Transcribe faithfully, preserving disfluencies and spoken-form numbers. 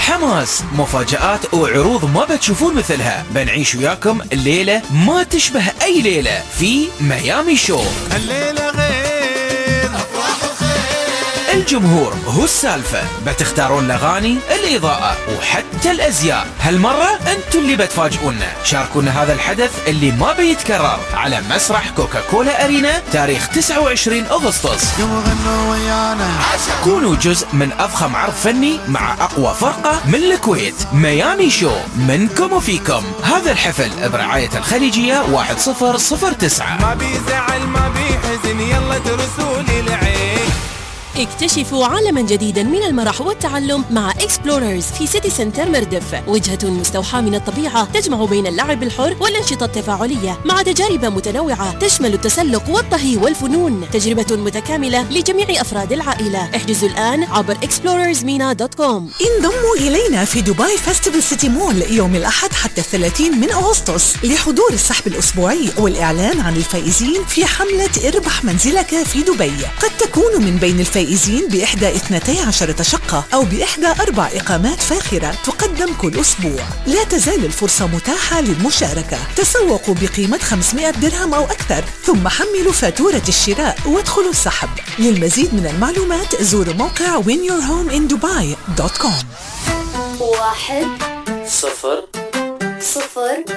حماس، مفاجآت وعروض ما بتشوفون مثلها. بنعيش وياكم الليلة ما تشبه أي ليلة في ميامي شو. الليلة غير أفراح وخير، الجمهور هو السالفة، بتختارون الأغاني، الإضاءة وحتى الأزياء. هالمرة أنتوا اللي بتفاجئونا. شاركونا هذا الحدث اللي ما بيتكرر على مسرح كوكاكولا أرينا تاريخ تسعة وعشرين أغسطس. غنوا ويانا، كونوا جزء من أفخم عرض فني مع أقوى فرقة من الكويت. ميامي شو، منكم وفيكم. هذا الحفل برعاية الخليجية واحد صفر صفر تسعة. ما بيزعل ما بيحزن، يلا درسوا لي العين. اكتشفوا عالما جديدا من المرح والتعلم مع اكسبلوررز في سيتي سنتر مردف. وجهة مستوحاة من الطبيعة تجمع بين اللعب الحر والأنشطة التفاعلية مع تجارب متنوعة تشمل التسلق والطهي والفنون. تجربة متكاملة لجميع أفراد العائلة. احجزوا الآن عبر اكسبلوررز مينا دوت كوم. انضموا إلينا في دبي فيستيفال سيتي مول يوم الأحد حتى الثلاثين من أغسطس لحضور السحب الأسبوعي والإعلان عن الفائزين في حملة اربح منزلك في دبي. قد تكون من بين الفائزين بإحدى اثنتي عشرة شقة أو بإحدى أربع إقامات فاخرة تقدم كل أسبوع. لا تزال الفرصة متاحة للمشاركة. تسوقوا بقيمة خمسمائة درهم أو أكثر، ثم حملوا فاتورة الشراء وادخلوا السحب. للمزيد من المعلومات زوروا موقع win your home in dubai دوت كوم. واحد صفر صفر